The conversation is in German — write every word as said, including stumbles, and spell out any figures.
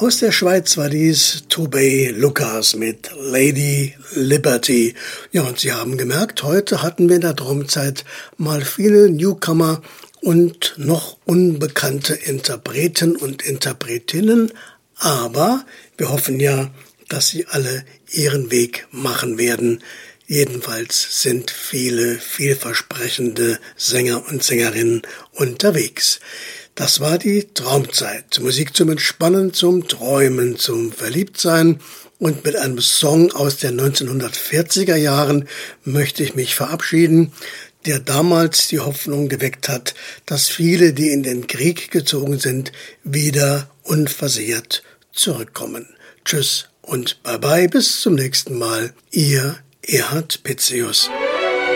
Aus der Schweiz war dies Tobey Lucas mit Lady Liberty. Ja, und Sie haben gemerkt, heute hatten wir in der Traumzeit mal viele Newcomer und noch unbekannte Interpreten und Interpretinnen. Aber wir hoffen ja, dass sie alle ihren Weg machen werden. Jedenfalls sind viele vielversprechende Sänger und Sängerinnen unterwegs. Das war die Traumzeit. Musik zum Entspannen, zum Träumen, zum Verliebtsein. Und mit einem Song aus den neunzehnhundertvierziger Jahren möchte ich mich verabschieden, der damals die Hoffnung geweckt hat, dass viele, die in den Krieg gezogen sind, wieder unversehrt zurückkommen. Tschüss und bye bye, bis zum nächsten Mal. Ihr Erhard Pitzius.